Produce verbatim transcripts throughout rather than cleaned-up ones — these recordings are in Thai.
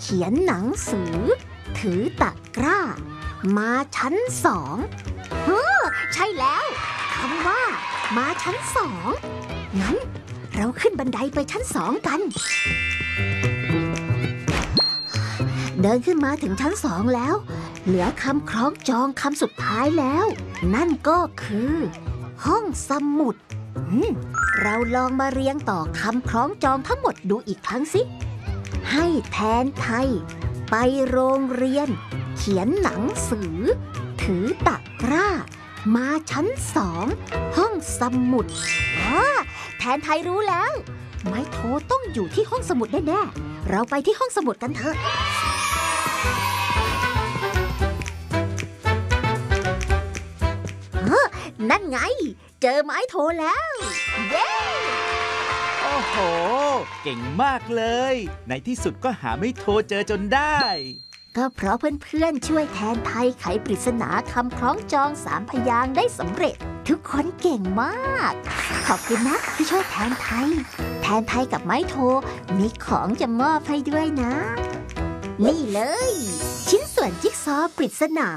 ขียนหนังสือถือตะกร้ามาชั้นสองเฮ้อใช่แล้วคำว่ามาชั้นสองงั้นเราขึ้นบันไดไปชั้นสองกันเดินขึ้นมาถึงชั้นสองแล้วเหลือคำคล้องจองคำสุดท้ายแล้วนั่นก็คือห้องสมุดเราลองมาเรียงต่อคำคล้องจองทั้งหมดดูอีกครั้งสิให้แทนไทยไปโรงเรียนเขียนหนังสือถือตะกร้ามาชั้นสองห้องสมุดอ๋อแทนไทยรู้แล้วไม้โทต้องอยู่ที่ห้องสมุดแน่ๆเราไปที่ห้องสมุดกันเถอะนั่นไงเจอไม้โทแล้วเย้โอ้โหเก่งมากเลยในที่สุดก็หาไม้โทเจอจนได้ก็เพราะเพื่อนๆช่วยแทนไทยไขปริศนาคำคล้องจองสามพยางค์ได้สำเร็จทุกคนเก่งมากขอบคุณนะที่ช่วยแทนไทยแทนไทยกับไม้โทมีของจะมอบให้ด้วยนะนี่เลยชิ้นส่วนจิ๊กซอว์ปริศนา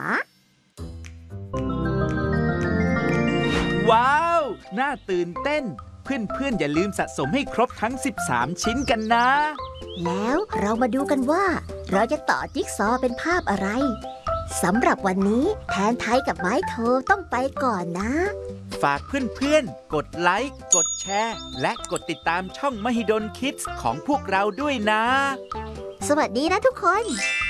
ว้าวน่าตื่นเต้นเพื่อนๆอย่าลืมสะสมให้ครบทั้งสิบสามชิ้นกันนะแล้วเรามาดูกันว่าเราจะต่อจิ๊กซอว์เป็นภาพอะไรสำหรับวันนี้แทนไทยกับไม้โทต้องไปก่อนนะฝากเพื่อนๆกดไลค์กดแชร์และกดติดตามช่องมหิดลคิดส์ของพวกเราด้วยนะสวัสดีนะทุกคน